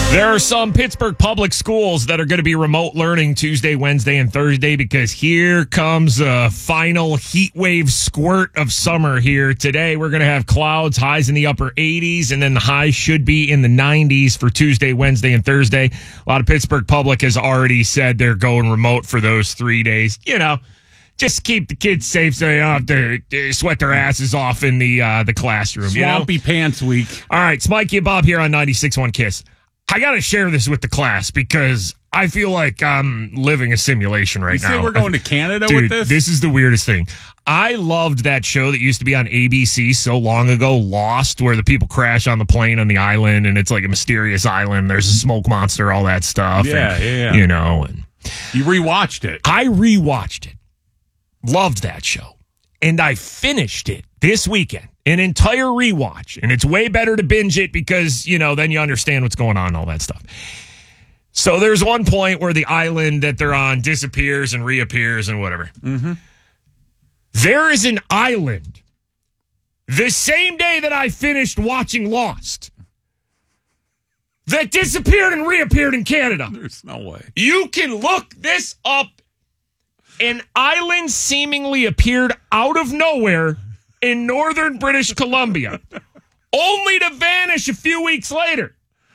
There are some Pittsburgh public schools that are going to be remote learning Tuesday, Wednesday, and Thursday because here comes a final heat wave squirt of summer here. Today, we're going to have clouds, highs in the upper 80s, and then the highs should be in the 90s for Tuesday, Wednesday, and Thursday. A lot of Pittsburgh public has already said they're going remote for those 3 days. You know, just keep the kids safe so they don't have to sweat their asses off in the classroom. Swampy Pants Week. All right, it's Mikey and Bob here on 96.1 KISS. I got to share this with the class because I feel like I'm living a simulation right now. You say we're going to Canada Dude, with this? This is the weirdest thing. I loved that show that used to be on ABC so long ago, Lost, where the people crash on the plane on the island, and it's like a mysterious island. There's a smoke monster, all that stuff. Yeah. You know. And you rewatched it. I rewatched it. Loved that show. And I finished it this weekend. An entire rewatch. And it's way better to binge it because, you know, then you understand what's going on and all that stuff. So there's one point where the island that they're on disappears and reappears and whatever. Mm-hmm. There is an island the same day that I finished watching Lost that disappeared and reappeared in Canada. There's no way. You can look this up. An island seemingly appeared out of nowhere in northern British Columbia, only to vanish a few weeks later.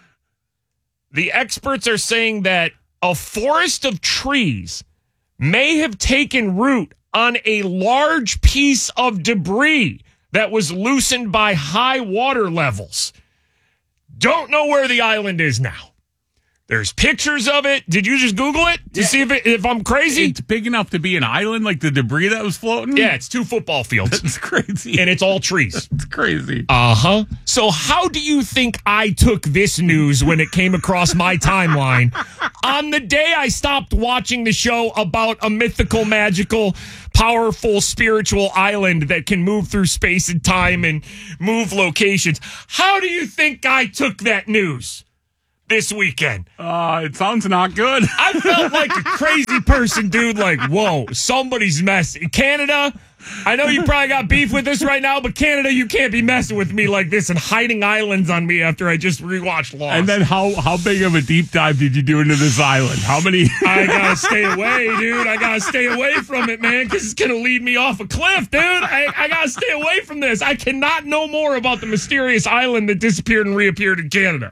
The experts are saying that a forest of trees may have taken root on a large piece of debris that was loosened by high water levels. Don't know where the island is now. There's pictures of it. Did you just Google it to see if I'm crazy? It's big enough to be an island, like the debris that was floating? Yeah, it's 2 football fields. That's crazy. And it's all trees. It's crazy. Uh-huh. So how do you think I took this news when it came across my timeline on the day I stopped watching the show about a mythical, magical, powerful, spiritual island that can move through space and time and move locations? How do you think I took that news this weekend? It sounds not good. I felt like a crazy person, dude. Like, whoa, somebody's messing. Canada, I know you probably got beef with this right now, but Canada, you can't be messing with me like this and hiding islands on me after I just rewatched Lost. And then how big of a deep dive did you do into this island? How many? I gotta stay away, dude. I gotta stay away from it, man, because it's gonna lead me off a cliff, dude. I gotta stay away from this. I cannot know more about the mysterious island that disappeared and reappeared in Canada.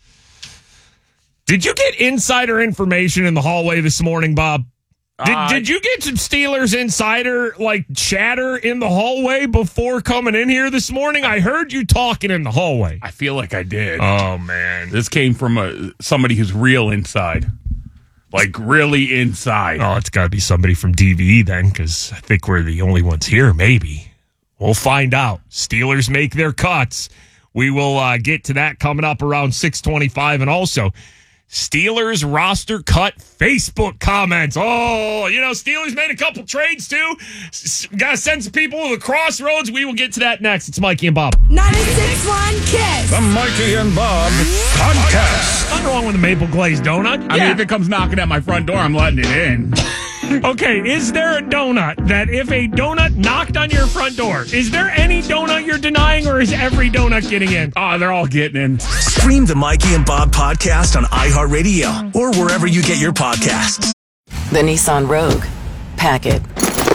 Did you get insider information in the hallway this morning, Bob? Did you get some Steelers insider chatter in the hallway before coming in here this morning? I heard you talking in the hallway. I feel like I did. Oh man, this came from somebody who's real inside, like really inside. Oh, it's got to be somebody from DVE then, because I think we're the only ones here. Maybe we'll find out. Steelers make their cuts. We will get to that coming up around 6:25, and also Steelers roster cut Facebook comments. Oh, you know, Steelers made a couple trades too. Got to send some people to the crossroads. We will get to that next. It's Mikey and Bob. 96.1 KISS. The Mikey and Bob Podcast. Nothing wrong with a maple glazed donut. I mean, if it comes knocking at my front door, I'm letting it in. Okay, is there a donut that if a donut knocked on your front door, is there any donut you're denying, or is every donut getting in? Oh, they're all getting in. Stream the Mikey and Bob Podcast on iHeartRadio or wherever you get your podcasts. The Nissan Rogue. Pack it.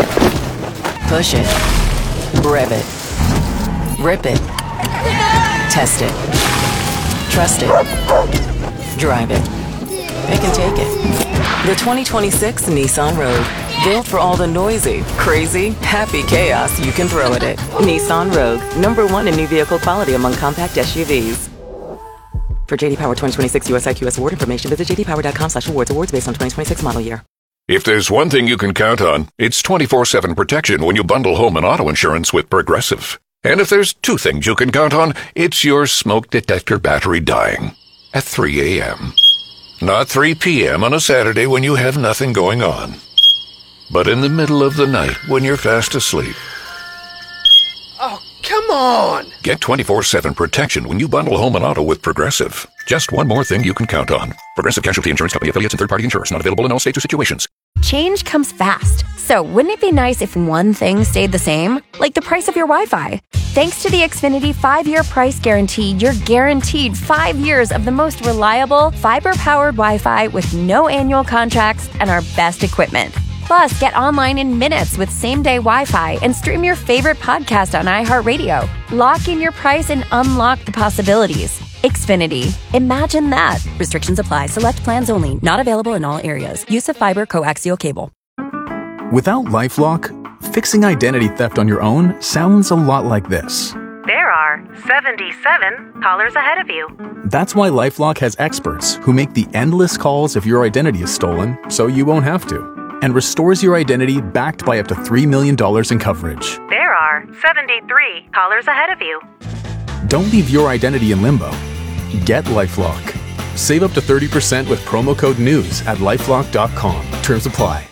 Push it. Rev it. Rip it. Test it. Trust it. Drive it. Pick and take it. The 2026 Nissan Rogue. Built for all the noisy, crazy, happy chaos you can throw at it. Nissan Rogue. #1 in new vehicle quality among compact SUVs. For JD Power 2026 US IQS award information, visit jdpower.com/awards. Awards based on 2026 model year. If there's one thing you can count on, it's 24/7 protection when you bundle home and auto insurance with Progressive. And if there's two things you can count on, it's your smoke detector battery dying at 3 a.m. Not 3 p.m. on a Saturday when you have nothing going on, but in the middle of the night when you're fast asleep. Oh, come on! Get 24/7 protection when you bundle home and auto with Progressive. Just one more thing you can count on. Progressive Casualty Insurance Company, affiliates, and third-party insurers. Not available in all states or situations. Change comes fast. So wouldn't it be nice if one thing stayed the same? Like the price of your Wi-Fi. Thanks to the Xfinity 5-year price guarantee, you're guaranteed 5 years of the most reliable, fiber-powered Wi-Fi with no annual contracts and our best equipment. Plus, get online in minutes with same-day Wi-Fi and stream your favorite podcast on iHeartRadio. Lock in your price and unlock the possibilities. Xfinity. Imagine that. Restrictions apply. Select plans only. Not available in all areas. Use of fiber coaxial cable. Without LifeLock, fixing identity theft on your own sounds a lot like this. There are 77 callers ahead of you. That's why LifeLock has experts who make the endless calls if your identity is stolen, so you won't have to, and restores your identity backed by up to $3 million in coverage. There are 73 callers ahead of you. Don't leave your identity in limbo. Get LifeLock. Save up to 30% with promo code NEWS at LifeLock.com. Terms apply.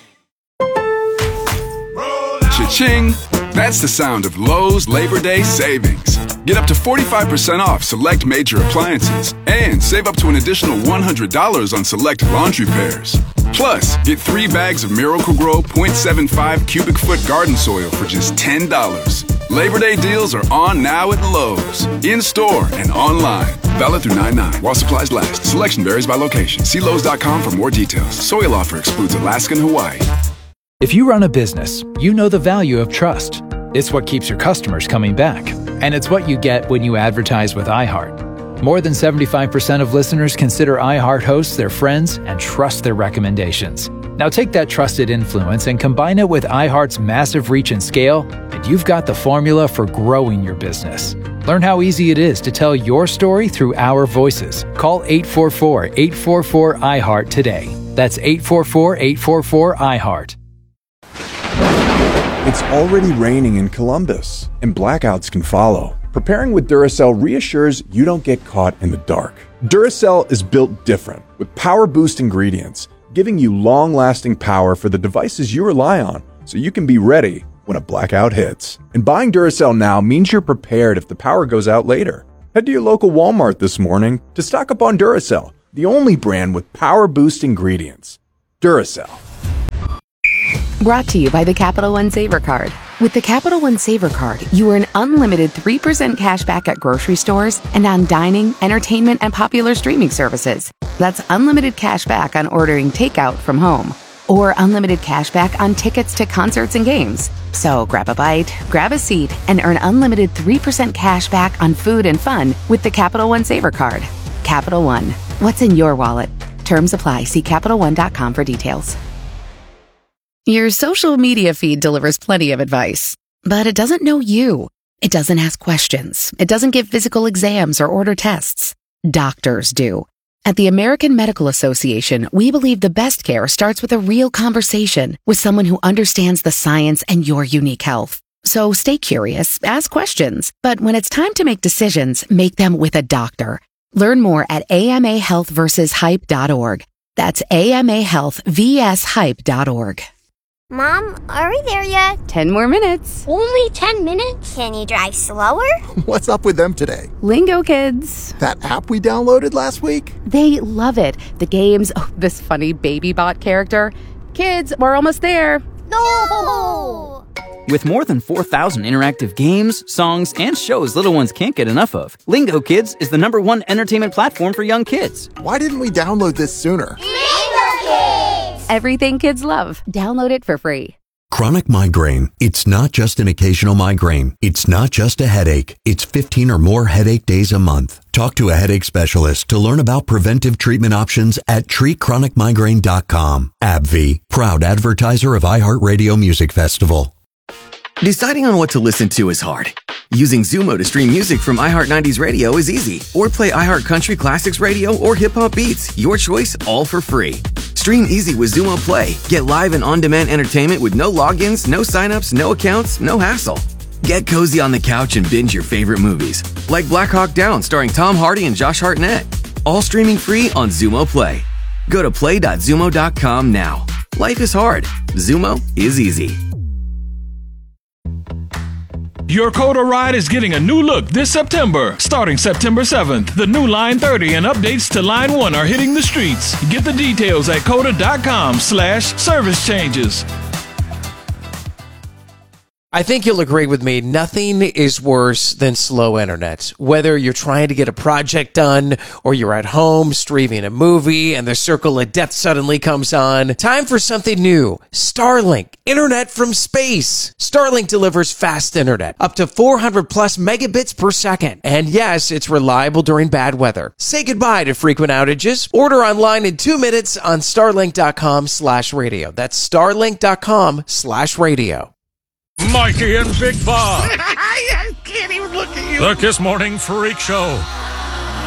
Cha-ching! That's the sound of Lowe's Labor Day savings. Get up to 45% off select major appliances and save up to an additional $100 on select laundry pairs. Plus, get 3 bags of Miracle-Gro 0.75 cubic foot garden soil for just $10. Labor Day deals are on now at Lowe's, in-store and online. Valid through 9/9 while supplies last. Selection varies by location. See Lowe's.com for more details. Soil offer excludes Alaska and Hawaii. If you run a business, you know the value of trust. It's what keeps your customers coming back. And it's what you get when you advertise with iHeart. More than 75% of listeners consider iHeart hosts their friends and trust their recommendations. Now take that trusted influence and combine it with iHeart's massive reach and scale, and you've got the formula for growing your business. Learn how easy it is to tell your story through our voices. Call 844-844-iHeart today. That's 844-844-iHeart. It's already raining in Columbus, and blackouts can follow. Preparing with Duracell reassures you don't get caught in the dark. Duracell is built different, with power boost ingredients, giving you long-lasting power for the devices you rely on, so you can be ready when a blackout hits. And buying Duracell now means you're prepared if the power goes out later. Head to your local Walmart this morning to stock up on Duracell, the only brand with power boost ingredients. Duracell. Brought to you by the Capital One Saver Card. With the Capital One Saver Card, you earn unlimited 3% cash back at grocery stores and on dining, entertainment, and popular streaming services. That's unlimited cash back on ordering takeout from home, or unlimited cash back on tickets to concerts and games. So grab a bite, grab a seat, and earn unlimited 3% cash back on food and fun with the Capital One Saver Card. Capital One. What's in your wallet? Terms apply. See CapitalOne.com for details. Your social media feed delivers plenty of advice, but it doesn't know you. It doesn't ask questions. It doesn't give physical exams or order tests. Doctors do. At the American Medical Association, we believe the best care starts with a real conversation with someone who understands the science and your unique health. So stay curious, ask questions, but when it's time to make decisions, make them with a doctor. Learn more at amahealthversushype.org. That's amahealthvshype.org. Mom, are we there yet? 10 more minutes. Only 10 minutes? Can you drive slower? What's up with them today? Lingo Kids. That app we downloaded last week? They love it. The games, this funny baby bot character. Kids, we're almost there. No! With more than 4,000 interactive games, songs, and shows little ones can't get enough of, Lingo Kids is the #1 entertainment platform for young kids. Why didn't we download this sooner? Lingo Kids! Everything kids love. Download it for free. Chronic migraine. It's not just an occasional migraine. It's not just a headache. It's 15 or more headache days a month. Talk to a headache specialist to learn about preventive treatment options at treatchronicmigraine.com. AbbVie, proud advertiser of iHeartRadio Music Festival. Deciding on what to listen to is hard. Using Zumo to stream music from iHeart 90s Radio is easy. Or play iHeart Country Classics Radio or Hip Hop Beats. Your choice, all for free. Stream easy with Zumo Play. Get live and on-demand entertainment with no logins, no signups, no accounts, no hassle. Get cozy on the couch and binge your favorite movies. Like Black Hawk Down starring Tom Hardy and Josh Hartnett. All streaming free on Zumo Play. Go to play.zumo.com now. Life is hard. Zumo is easy. Your Coda ride is getting a new look this September. Starting September 7th, the new Line 30 and updates to Line 1 are hitting the streets. Get the details at coda.com/service changes. I think you'll agree with me, nothing is worse than slow internet. Whether you're trying to get a project done or you're at home streaming a movie and the circle of death suddenly comes on, time for something new. Starlink, internet from space. Starlink delivers fast internet, up to 400 plus megabits per second. And yes, it's reliable during bad weather. Say goodbye to frequent outages. Order online in 2 minutes on starlink.com/radio. That's starlink.com/radio. Mikey and Big Bob. I can't even look at you. The Kiss Morning Freak Show.